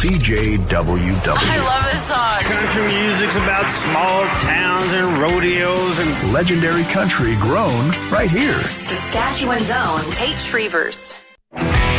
CJWW. I love this song. Country music's about small towns and rodeos and legendary country grown right here. Saskatchewan's own Kate Shrevers.